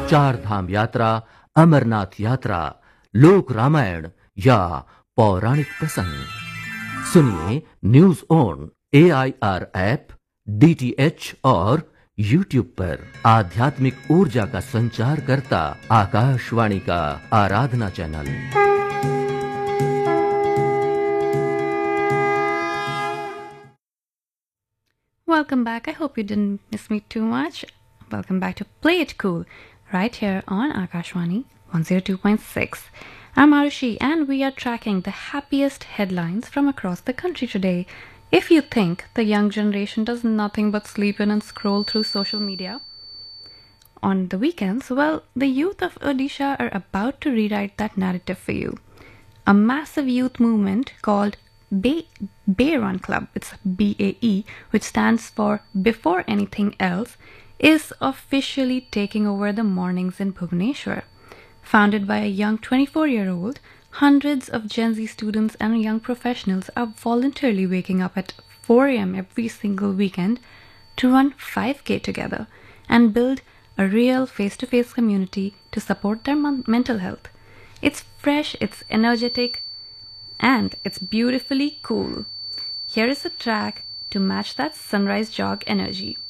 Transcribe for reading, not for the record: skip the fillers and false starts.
चार धाम यात्रा, अमरनाथ यात्रा, लोक रामायण या पौराणिक प्रसंग सुनिए news on AIR app, DTH और YouTube पर। आध्यात्मिक ऊर्जा का संचार करता आकाशवाणी का आराधना channel. Welcome back. I hope you didn't miss me too much. Welcome back to Play It Cool, right here on Akashwani 102.6. I'm Arushi, and we are tracking the happiest headlines from across the country today. If you think the young generation does nothing but sleep in and scroll through social media on the weekends, well, the youth of Odisha are about to rewrite that narrative for you. A massive youth movement called Bay Run Club, it's BAE, which stands for Before Anything Else, is officially taking over the mornings in Bhubaneswar. Founded by a young 24-year-old, hundreds of Gen Z students and young professionals are voluntarily waking up at 4 a.m. every single weekend to run 5K together and build a real face-to-face community to support their mental health. It's fresh, it's energetic, and it's beautifully cool. Here is a track to match that sunrise jog energy.